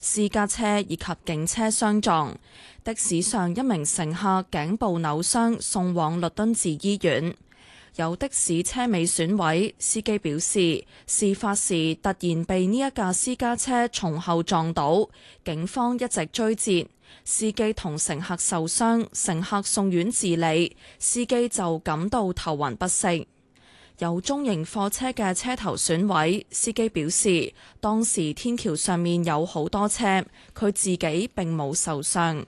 私家車以及警車相撞，的士上一名乘客頸部扭傷，送往律敦治醫院。有的士車尾損毀，司機表示事發時突然被呢一架私家車從後撞到，警方一直追截，司機同乘客受傷，乘客送院治理，司機就感到頭暈不適。有中型貨車嘅車頭損毀，司機表示當時天橋上面有好多車，佢自己並冇受傷。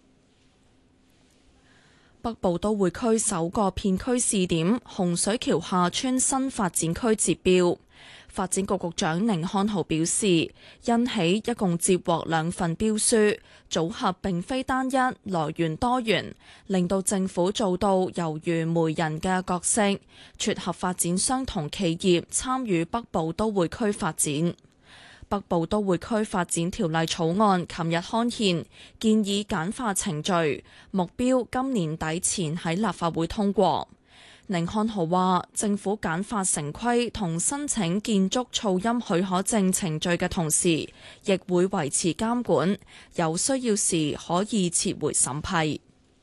北部都會區首個片區試點洪水橋廈村新發展區截標，發展局局長寧漢豪表示，因起一共接獲2份標書，組合並非單一，來源多元，令到政府做到猶如媒人嘅角色，撮合發展商同企業參與北部都會區發展。北部都會區發展條例草案琴日刊憲，建議簡化程序，目標今年底前喺立法會通過。寧漢豪話：政府簡化城規同申請建築噪音許可證程序嘅同時，亦會維持監管，有需要時可以撤回審批。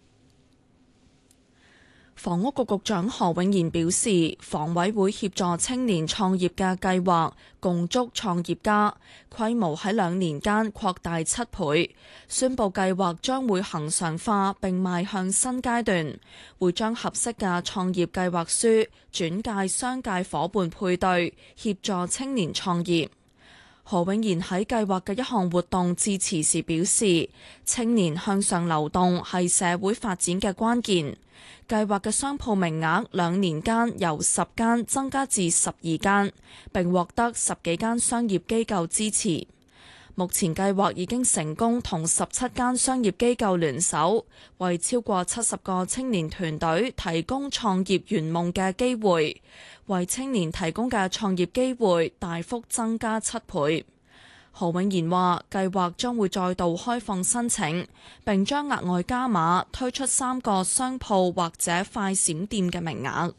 房屋局局長何永賢表示，房委會協助青年創業嘅計劃共築創業家規模喺2年間擴大7倍，宣布計劃將會恆常化並邁向新階段，會將合適嘅創業計劃書轉介商界夥伴配對，協助青年創業。何永賢喺計劃嘅一項活動致辭時表示，青年向上流動係社會發展嘅關鍵。計劃嘅商鋪名額2年間由10間增加至12間，並獲得10幾間商業機構支持。目前計劃已經成功同17間商業機構聯手，為超過70個青年團隊提供創業圓夢嘅機會，為青年提供嘅創業機會大幅增加7倍。何永賢話：計劃將會再度開放申請，並將額外加碼推出3個商鋪或者快閃店嘅名額。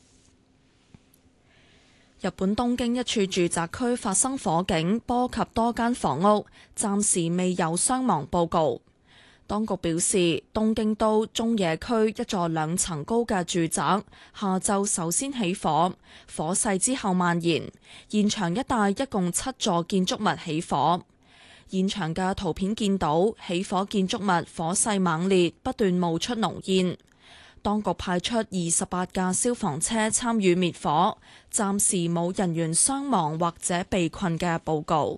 日本東京一處住宅區發生火警，波及多間房屋，暫時未有傷亡報告。當局表示，東京都中野區一座2層高嘅住宅下晝首先起火，火勢之後蔓延，現場一帶一共7座建築物起火。現場嘅圖片見到起火建築物火勢猛烈，不斷冒出濃煙。當局派出28架消防車參與滅火，暫時冇人員傷亡或者被困嘅報告。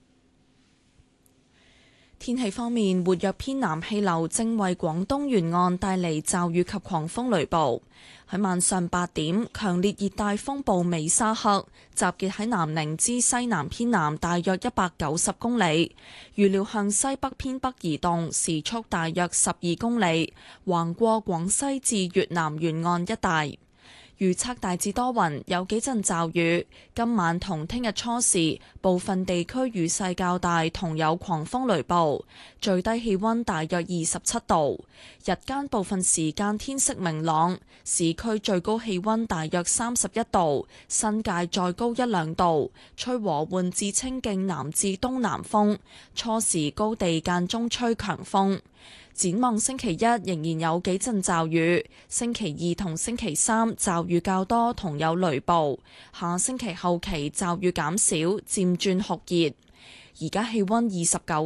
天氣方面，活躍偏南氣流正為廣東沿岸帶嚟驟雨及狂風雷暴。喺晚上8點，強烈熱帶風暴美沙克集結喺南寧之西南偏南大約190公里，預料向西北偏北移動，時速大約12公里，橫過廣西至越南沿岸一帶。預測大致多雲，有幾陣驟雨。今晚同聽日初時，部分地區雨勢較大，同有狂風雷暴。最低氣溫大約27度，日間部分時間天色明朗。市區最高氣溫大約31度，新界再高1-2度。吹和緩至清勁南至東南風，初時高地間中吹強風。展望星期一仍然有幾陣驟雨，星期2同星期3驟雨較多同有雷暴，下星期後期驟雨減少，漸轉酷熱。而家氣溫29